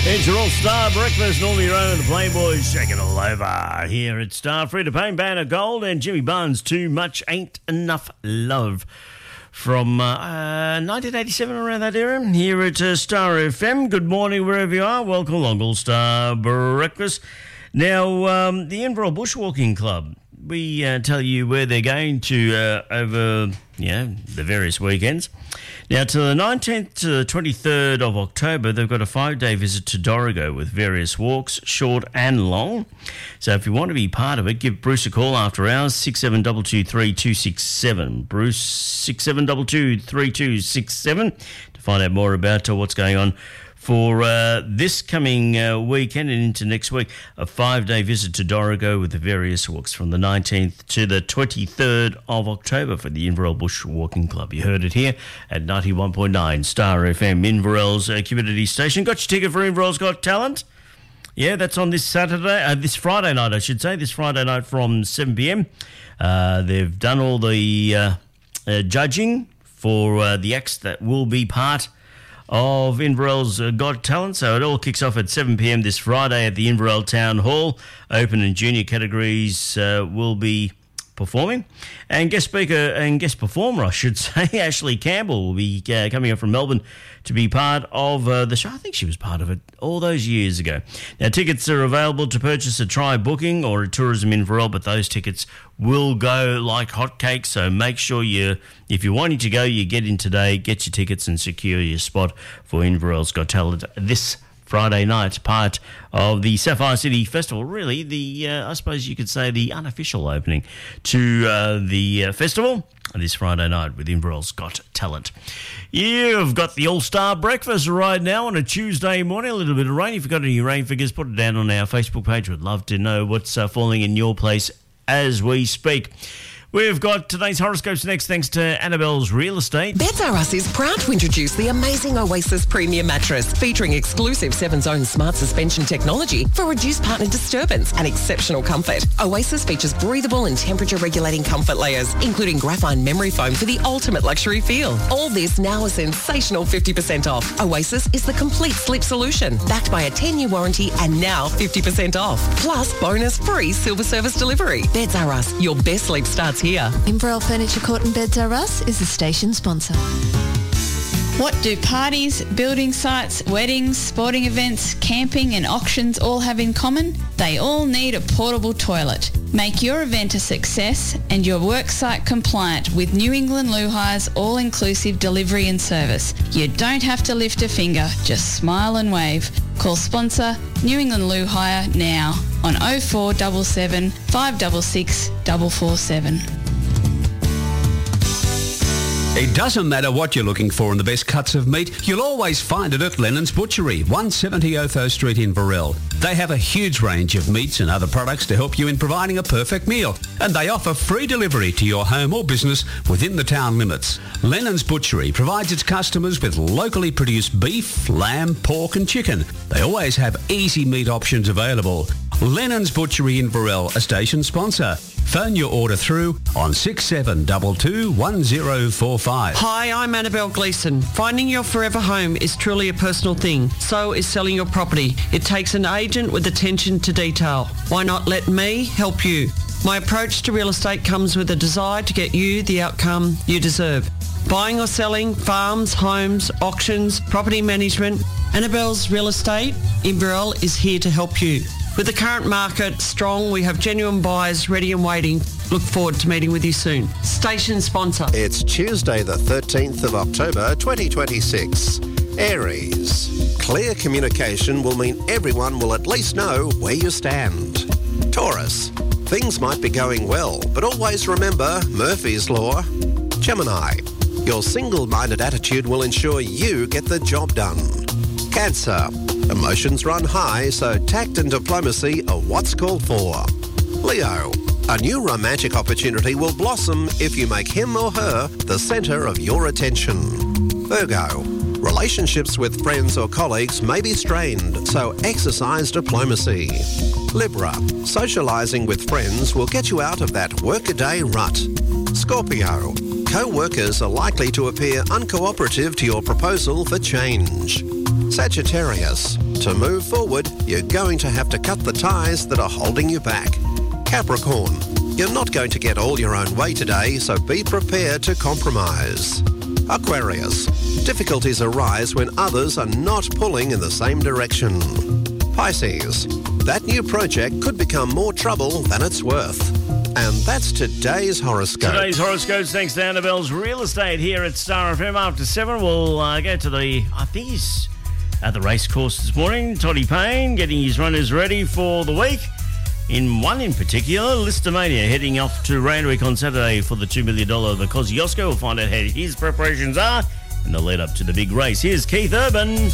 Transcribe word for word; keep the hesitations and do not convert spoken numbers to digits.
It's your All-Star Breakfast. Normally Rowan and the Playboys shaking all over. Here at Star, Frida Payne, Band of Gold, and Jimmy Barnes, Too Much Ain't Enough Love. From uh, uh, nineteen eighty-seven, around that era, here at uh, Star F M. Good morning, wherever you are. Welcome along, All-Star Breakfast. Now, um, the Inverell Bushwalking Club, we uh, tell you where they're going to uh, over, you know, the various weekends. Now, to the nineteenth to the twenty-third of October, they've got a five-day visit to Dorrigo with various walks, short and long. So if you want to be part of it, give Bruce a call after hours, six seven two two three two six seven. Bruce, six seven two two three two six seven, to find out more about uh, what's going on for uh, this coming uh, weekend and into next week. A five-day visit to Dorrigo with the various walks from the nineteenth to the twenty-third of October for the Inverell Bushwalking Club. You heard it here at ninety-one point nine Star F M, Inverell's uh, community station. Got your ticket for Inverell's Got Talent? Yeah, that's on this Saturday, uh, this Friday night, I should say, this Friday night from seven p.m. Uh, they've done all the uh, uh, judging for uh, the acts that will be part of Inverell's uh, Got Talent. So it all kicks off at seven p.m. this Friday at the Inverell Town Hall. Open and junior categories uh, will be performing. And guest speaker and guest performer, I should say, Ashley Campbell will be uh, coming up from Melbourne to be part of uh, the show. I think she was part of it all those years ago. Now, tickets are available to purchase at Try Booking or at Tourism Inverell, but those tickets will go like hotcakes, so make sure you, if you're wanting to go, you get in today, get your tickets and secure your spot for Inverell's Got Talent this Friday night, part of the Sapphire City Festival. Really, the uh, I suppose you could say the unofficial opening to uh, the uh, festival this Friday night with Inverell's Got Talent. You've got the All-Star Breakfast right now on a Tuesday morning. A little bit of rain. If you've got any rain figures, put it down on our Facebook page. We'd love to know what's uh, falling in your place as we speak. We've got today's horoscopes next, thanks to Annabelle's Real Estate. Beds R Us is proud to introduce the amazing Oasis Premium Mattress, featuring exclusive seven-zone smart suspension technology for reduced partner disturbance and exceptional comfort. Oasis features breathable and temperature-regulating comfort layers, including graphite memory foam for the ultimate luxury feel. All this now a sensational fifty percent off. Oasis is the complete sleep solution, backed by a ten-year warranty and now fifty percent off. Plus, bonus free silver service delivery. Beds R Us, your best sleep starts here. Inverell Furniture Court and Beds R Us is the station sponsor. What do parties, building sites, weddings, sporting events, camping and auctions all have in common? They all need a portable toilet. Make your event a success and your worksite compliant with New England Loo Hire's all-inclusive delivery and service. You don't have to lift a finger, just smile and wave. Call sponsor New England Loo Hire now on oh four seven seven, five six six, four four seven. It doesn't matter what you're looking for in the best cuts of meat, you'll always find it at Lennon's Butchery, one seventy Otho Street in Inverell. They have a huge range of meats and other products to help you in providing a perfect meal, and they offer free delivery to your home or business within the town limits. Lennon's Butchery provides its customers with locally produced beef, lamb, pork and chicken. They always have easy meat options available. Lennon's Butchery in Inverell, a station sponsor. Phone your order through on six seven two two, one zero four five. Hi, I'm Annabelle Gleeson. Finding your forever home is truly a personal thing. So is selling your property. It takes an agent with attention to detail. Why not let me help you? My approach to real estate comes with a desire to get you the outcome you deserve. Buying or selling, farms, homes, auctions, property management. Annabelle's Real Estate, Inverell, is here to help you. With the current market strong, we have genuine buyers ready and waiting. Look forward to meeting with you soon. Station sponsor. It's Tuesday the thirteenth of October twenty twenty-six. Aries. Clear communication will mean everyone will at least know where you stand. Taurus. Things might be going well, but always remember Murphy's Law. Gemini. Your single-minded attitude will ensure you get the job done. Cancer. Emotions run high, so tact and diplomacy are what's called for. Leo. A new romantic opportunity will blossom if you make him or her the centre of your attention. Virgo. Relationships with friends or colleagues may be strained, so exercise diplomacy. Libra. Socialising with friends will get you out of that workaday rut. Scorpio. Co-workers are likely to appear uncooperative to your proposal for change. Sagittarius, to move forward, you're going to have to cut the ties that are holding you back. Capricorn, you're not going to get all your own way today, so be prepared to compromise. Aquarius, difficulties arise when others are not pulling in the same direction. Pisces, that new project could become more trouble than it's worth. And that's today's horoscope. Today's horoscopes, thanks to Annabelle's Real Estate here at Star F M. After seven, we'll uh, go to the, I think he's at the race course this morning. Toddy Payne getting his runners ready for the week. In one in particular, Listomania heading off to Randwick on Saturday for the two million dollars the Kosciuszko. We'll find out how his preparations are in the lead up to the big race. Here's Keith Urban.